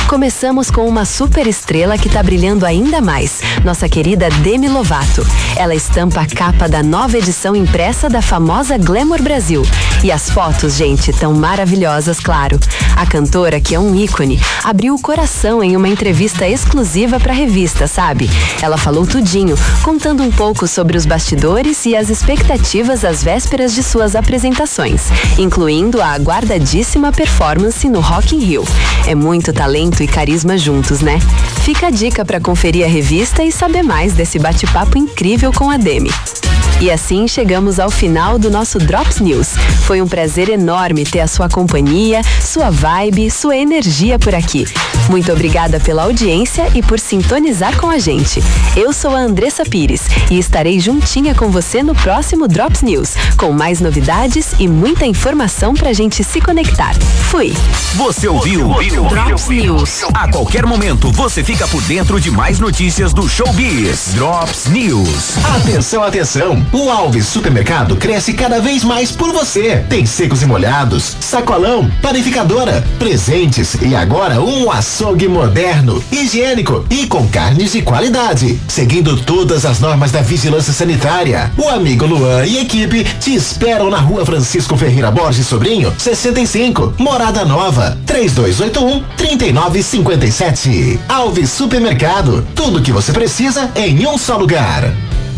Começamos com uma super estrela que tá brilhando ainda mais, nossa querida Demi Lovato. Ela estampa a capa da nova edição impressa da famosa Glamour Brasil. E as fotos, gente, tão maravilhosas, claro. A cantora, que é um ícone, abriu o coração em uma entrevista exclusiva pra revista, sabe? Ela falou tudinho, contando um pouco sobre os bastidores e as expectativas às vésperas de suas apresentações, incluindo a aguardadíssima performance no Rock in Rio. É muito talento e carisma juntos, né? Fica a dica pra conferir a revista e saber mais desse bate-papo incrível com a Demi. E assim chegamos ao final do nosso Drops News. Foi um prazer enorme ter a sua companhia, sua vibe, sua energia por aqui. Muito obrigada pela audiência e por sintonizar com a gente. Eu sou a Andressa Pires e estarei juntinha com você no próximo Drops News, com mais novidades e muita informação pra gente se conectar. Fui! Você ouviu Drops News. A qualquer momento você fica por dentro de mais notícias do Showbiz. Drops News. Atenção, atenção! O Alves Supermercado cresce cada vez mais por você. Tem secos e molhados, sacolão, panificadora, presentes e agora um açougue moderno, higiênico e com carnes de qualidade, seguindo todas as normas da vigilância sanitária. O amigo Luan e equipe te esperam na Rua Francisco Ferreira Borges Sobrinho, 65, Morada Nova, 3281-3957. Alves Supermercado, tudo que você precisa em um só lugar.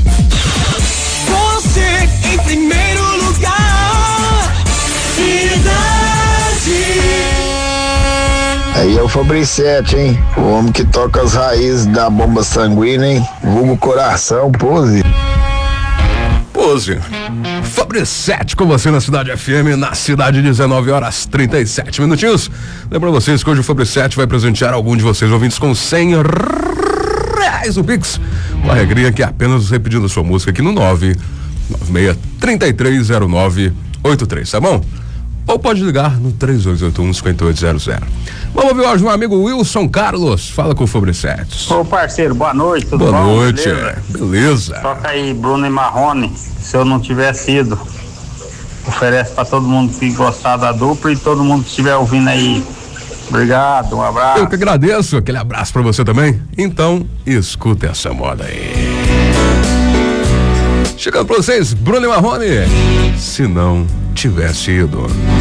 Você em primeiro lugar, cidade. Aí é o Fabricete, hein? O homem que toca as raízes da bomba sanguínea, hein? Vulgo coração, pose. Pose. Fabricete com você na Cidade FM, na cidade, 19h37 minutinhos. Lembrando vocês que hoje o Fabricete vai presentear algum de vocês ouvintes com R$100 no Pix. Uma regrinha que é apenas repetindo a sua música aqui no 996-330983, tá bom? Ou pode ligar no 3281-5800. Vamos ouvir hoje um amigo Wilson Carlos. Fala com o Fabricete. Ô parceiro, boa noite, tudo bom? Boa noite, beleza. Toca aí Bruno e Marrone, se eu não tivesse ido. Oferece pra todo mundo que gostar da dupla e todo mundo que estiver ouvindo aí. Obrigado, um abraço. Eu que agradeço, aquele abraço pra você também. Então, escuta essa moda aí. Chegando pra vocês, Bruno e Marrone. Se não tivesse ido.